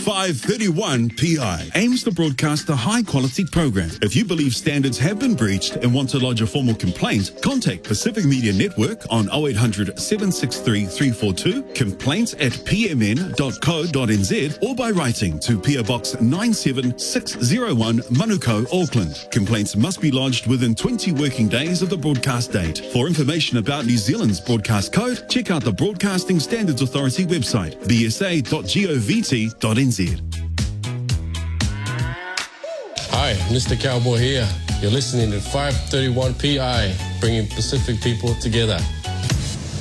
531 PI aims to broadcast a high-quality program. If you believe standards have been breached and want to lodge a formal complaint, contact Pacific Media Network on 0800 763 342, complaints@pmn.co.nz, or by writing to PO Box 97601, Manukau, Auckland. Complaints must be lodged within 20 working days of the broadcast date. For information about New Zealand's broadcast code, check out the Broadcasting Standards Authority website, bsa.govt.nz. Hi, Mr. Cowboy here. You're listening to 531 PI, bringing Pacific people together.